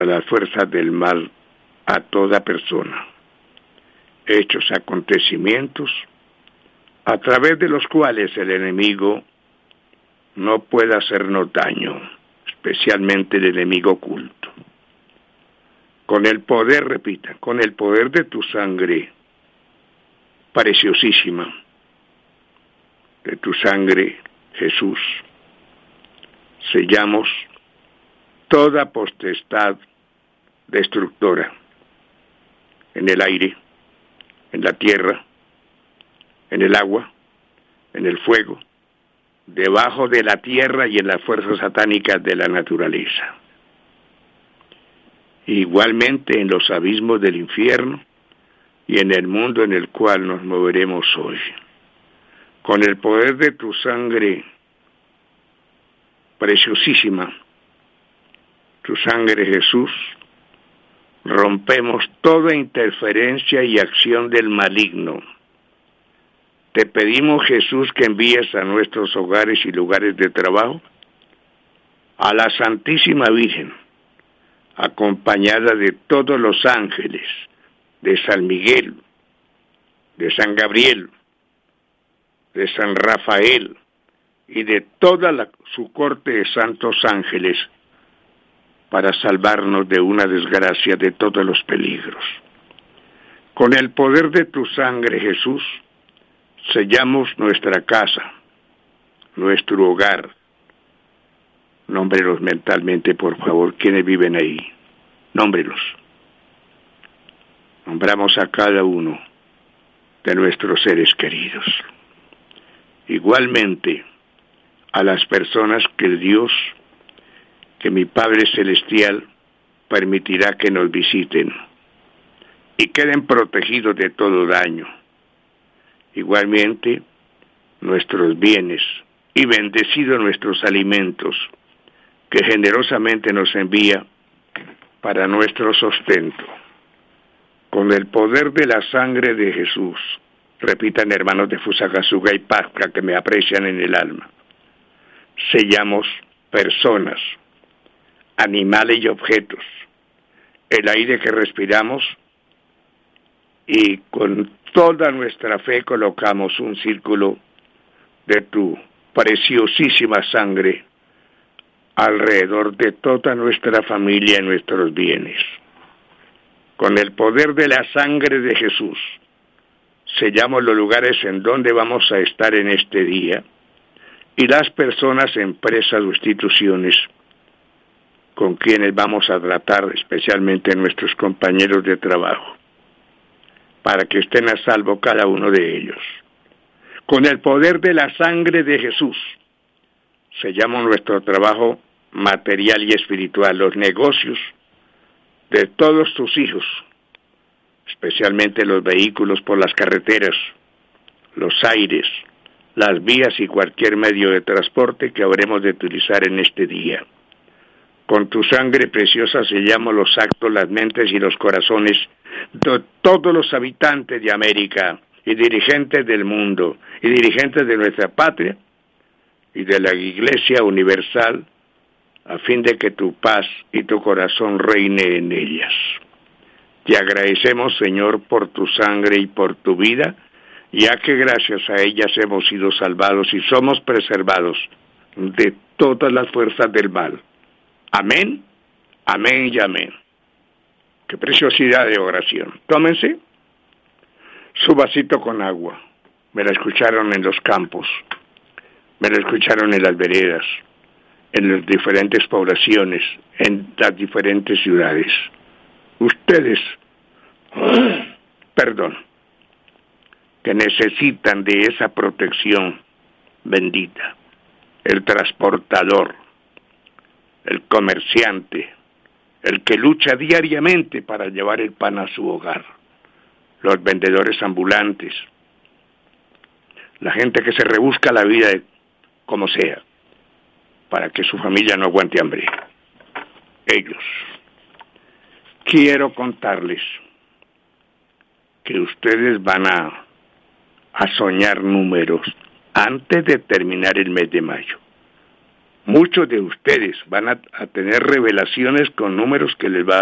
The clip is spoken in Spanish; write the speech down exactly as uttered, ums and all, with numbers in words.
a las fuerzas del mal a toda persona, hechos, acontecimientos, a través de los cuales el enemigo no puede hacernos daño, especialmente el enemigo oculto. Con el poder, repita, con el poder de tu sangre preciosísima, de tu sangre, Jesús, sellamos toda potestad destructora en el aire, en la tierra, en el agua, en el fuego, debajo de la tierra y en las fuerzas satánicas de la naturaleza. Igualmente en los abismos del infierno y en el mundo en el cual nos moveremos hoy. Con el poder de tu sangre preciosísima, tu sangre, Jesús, rompemos toda interferencia y acción del maligno. Te pedimos, Jesús, que envíes a nuestros hogares y lugares de trabajo a la Santísima Virgen, acompañada de todos los ángeles, de San Miguel, de San Gabriel, de San Rafael y de toda la, su corte de santos ángeles, para salvarnos de una desgracia, de todos los peligros. Con el poder de tu sangre, Jesús, sellamos nuestra casa, nuestro hogar. Nómbrelos mentalmente, por favor, quienes viven ahí. Nómbrelos. Nombramos a cada uno de nuestros seres queridos. Igualmente, a las personas que Dios, que mi Padre Celestial, permitirá que nos visiten y queden protegidos de todo daño. Igualmente, nuestros bienes y bendecidos nuestros alimentos, que generosamente nos envía para nuestro sustento. Con el poder de la sangre de Jesús, repitan, hermanos de Fusagasugá y Pascua, que me aprecian en el alma, sellamos personas, animales y objetos, el aire que respiramos, y con toda nuestra fe colocamos un círculo de tu preciosísima sangre alrededor de toda nuestra familia y nuestros bienes. Con el poder de la sangre de Jesús, sellamos los lugares en donde vamos a estar en este día y las personas, empresas o instituciones con quienes vamos a tratar, especialmente nuestros compañeros de trabajo, para que estén a salvo cada uno de ellos. Con el poder de la sangre de Jesús, sellamos nuestro trabajo material y espiritual, los negocios de todos tus hijos, especialmente los vehículos por las carreteras, los aires, las vías y cualquier medio de transporte que habremos de utilizar en este día. Con tu sangre preciosa sellamos los actos, las mentes y los corazones de todos los habitantes de América y dirigentes del mundo y dirigentes de nuestra patria y de la Iglesia Universal, a fin de que tu paz y tu corazón reine en ellas. Te agradecemos, Señor, por tu sangre y por tu vida, ya que gracias a ellas hemos sido salvados y somos preservados de todas las fuerzas del mal. Amén, amén y amén. Qué preciosidad de oración. Tómense su vasito con agua. Me la escucharon en los campos, me la escucharon en las veredas, en las diferentes poblaciones, en las diferentes ciudades. Ustedes, perdón, que necesitan de esa protección bendita, el transportador, el comerciante, el que lucha diariamente para llevar el pan a su hogar, los vendedores ambulantes, la gente que se rebusca la vida de, como sea, para que su familia no aguante hambre. Ellos. Quiero contarles que ustedes van a, a soñar números antes de terminar el mes de mayo. muchos de ustedes van a, a tener revelaciones con números que les va